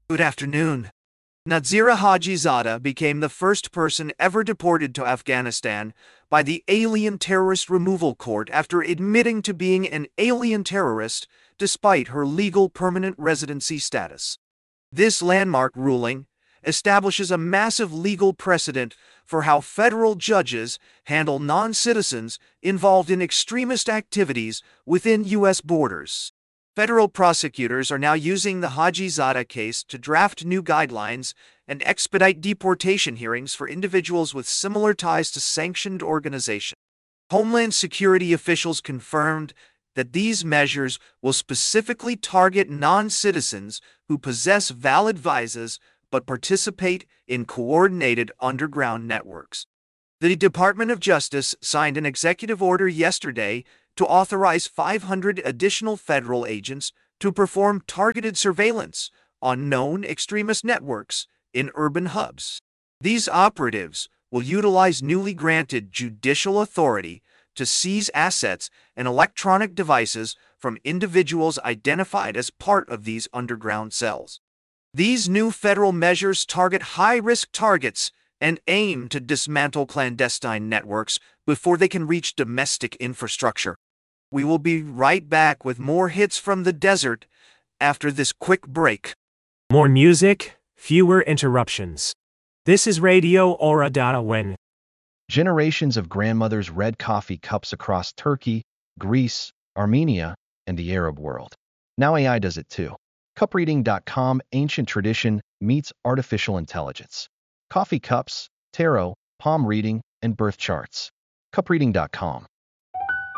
Good afternoon. Nazira Hajizada became the first person ever deported to Afghanistan by the Alien Terrorist Removal Court after admitting to being an alien terrorist despite her legal permanent residency status. This landmark ruling establishes a massive legal precedent for how federal judges handle non-citizens involved in extremist activities within U.S. borders. Federal prosecutors are now using the Hajizada case to draft new guidelines and expedite deportation hearings for individuals with similar ties to sanctioned organizations. Homeland Security officials confirmed that these measures will specifically target non-citizens who possess valid visas but participate in coordinated underground networks. The Department of Justice signed an executive order yesterday to authorize 500 additional federal agents to perform targeted surveillance on known extremist networks in urban hubs. These operatives will utilize newly granted judicial authority to seize assets and electronic devices from individuals identified as part of these underground cells. These new federal measures target high-risk targets and aim to dismantle clandestine networks before they can reach domestic infrastructure. We will be right back with more hits from the desert after this quick break. More music, fewer interruptions. This is Radio Ora When. Generations of grandmothers read coffee cups across Turkey, Greece, Armenia, and the Arab world. Now AI does it too. Cupreading.com, ancient tradition meets artificial intelligence. Coffee cups, tarot, palm reading, and birth charts. Cupreading.com.